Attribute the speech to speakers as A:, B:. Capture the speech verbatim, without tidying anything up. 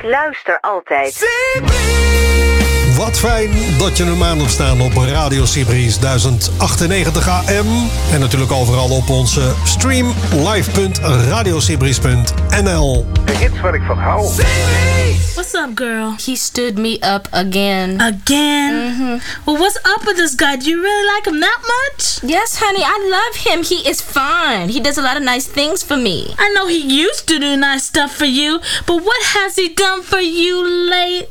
A: luister altijd.
B: Wat fijn dat je hem aan hebt staan op Radio Sibris duizend achtennegentig A M. En natuurlijk overal op onze stream live punt radio sibris punt n l.
C: De hits waar ik van hou.
D: What's up, girl?
E: He stood me up again.
D: Again?
E: Mm-hmm.
D: Well, what's up with this guy? Do you really like him that much?
E: Yes, honey, I love him. He is fine. He does a lot of nice things for me.
D: I know he used to do nice stuff for you, but what has he done for you lately?